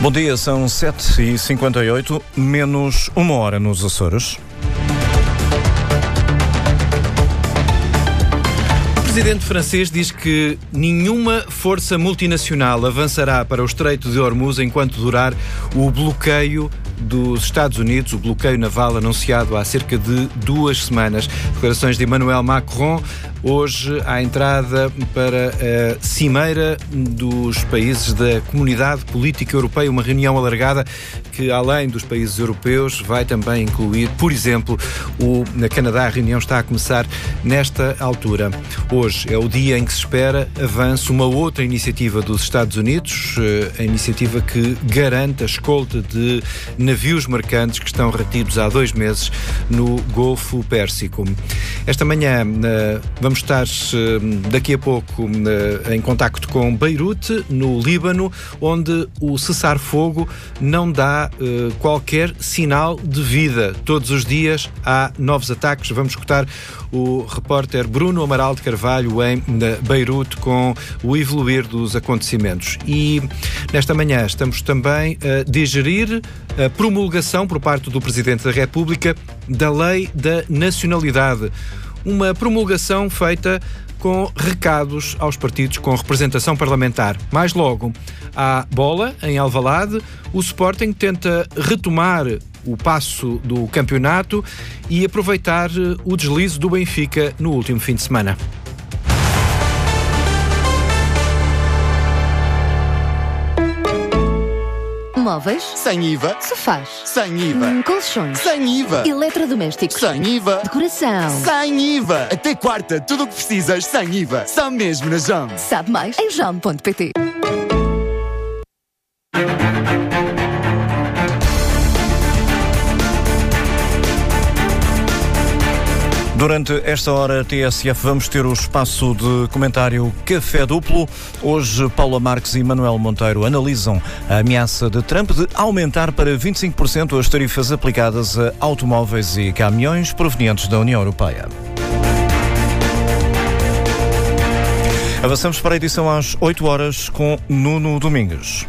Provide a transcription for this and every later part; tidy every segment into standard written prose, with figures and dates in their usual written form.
Bom dia, são 7h58, menos uma hora nos Açores. O presidente francês diz que nenhuma força multinacional avançará para o Estreito de Hormuz enquanto durar o bloqueio dos Estados Unidos, o bloqueio naval anunciado há cerca de 2 semanas. Declarações de Emmanuel Macron hoje à entrada para a cimeira dos países da Comunidade Política Europeia, uma reunião alargada que, além dos países europeus, vai também incluir, por exemplo, na Canadá. A reunião está a começar nesta altura. Hoje é o dia em que se espera avance uma outra iniciativa dos Estados Unidos, a iniciativa que garante a escolta de navios mercantes que estão retidos há 2 meses no Golfo Pérsico. Esta manhã vamos estar daqui a pouco em contacto com Beirute, no Líbano, onde o cessar-fogo não dá qualquer sinal de vida. Todos os dias há novos ataques. Vamos escutar o repórter Bruno Amaral de Carvalho em Beirute com o evoluir dos acontecimentos. E nesta manhã estamos também a digerir a promulgação por parte do Presidente da República da Lei da Nacionalidade. Uma promulgação feita com recados aos partidos com representação parlamentar. Mais logo, à bola, em Alvalade, o Sporting tenta retomar o passo do campeonato e aproveitar o deslize do Benfica no último fim de semana. Móveis? Sem IVA. Sofás? Sem IVA. Colchões? Sem IVA. Eletrodomésticos? Sem IVA. Decoração? Sem IVA. Até quarta, tudo o que precisas sem IVA. Só mesmo na JOM. Sabe mais em JOM.pt. Durante esta hora TSF vamos ter o espaço de comentário Café Duplo. Hoje Paula Marques e Manuel Monteiro analisam a ameaça de Trump de aumentar para 25% as tarifas aplicadas a automóveis e caminhões provenientes da União Europeia. Avançamos para a edição às 8 horas com Nuno Domingues.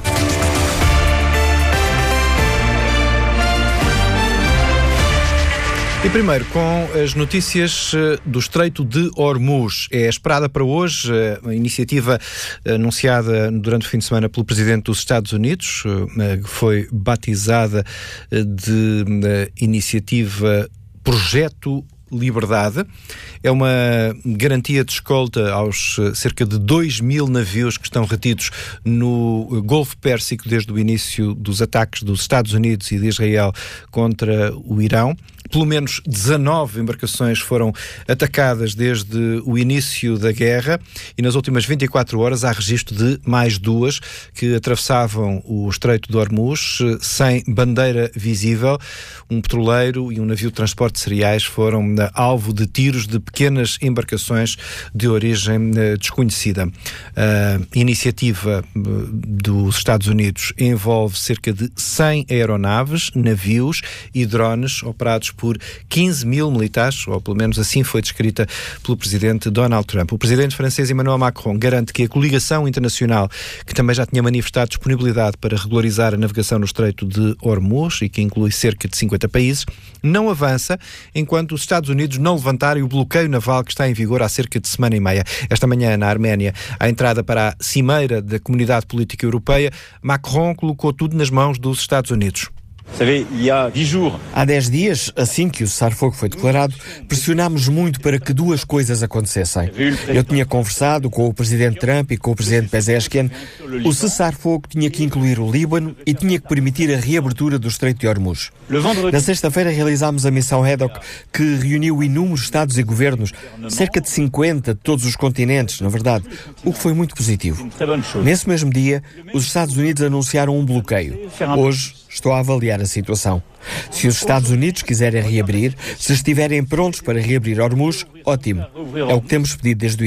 E primeiro, com as notícias do Estreito de Hormuz. É esperada para hoje a iniciativa anunciada durante o fim de semana pelo Presidente dos Estados Unidos, que foi batizada de iniciativa Projeto Liberdade. É uma garantia de escolta aos cerca de 2.000 navios que estão retidos no Golfo Pérsico desde o início dos ataques dos Estados Unidos e de Israel contra o Irão. Pelo menos 19 embarcações foram atacadas desde o início da guerra e nas últimas 24 horas há registro de mais 2 que atravessavam o Estreito de Hormuz sem bandeira visível. Um petroleiro e um navio de transporte de cereais foram alvo de tiros de pequenas embarcações de origem desconhecida. A iniciativa dos Estados Unidos envolve cerca de 100 aeronaves, navios e drones operados por 15.000 militares, ou pelo menos assim foi descrita pelo presidente Donald Trump. O presidente francês Emmanuel Macron garante que a coligação internacional, que também já tinha manifestado disponibilidade para regularizar a navegação no Estreito de Hormuz e que inclui cerca de 50 países, não avança enquanto os Estados Unidos não levantarem o bloqueio naval que está em vigor há cerca de semana e meia. Esta manhã, na Arménia, à entrada para a cimeira da Comunidade Política Europeia, Macron colocou tudo nas mãos dos Estados Unidos. Há 10 dias, assim que o cessar-fogo foi declarado, pressionámos muito para que 2 coisas acontecessem. Eu tinha conversado com o presidente Trump e com o presidente Pezeshkian. O cessar-fogo tinha que incluir o Líbano e tinha que permitir a reabertura do Estreito de Hormuz. Na sexta-feira realizámos a missão Haddock, que reuniu inúmeros Estados e governos, cerca de 50 de todos os continentes, na verdade, o que foi muito positivo. Nesse mesmo dia, os Estados Unidos anunciaram um bloqueio. Hoje, estou a avaliar a situação. Se os Estados Unidos quiserem reabrir, se estiverem prontos para reabrir Hormuz, ótimo. É o que temos pedido desde o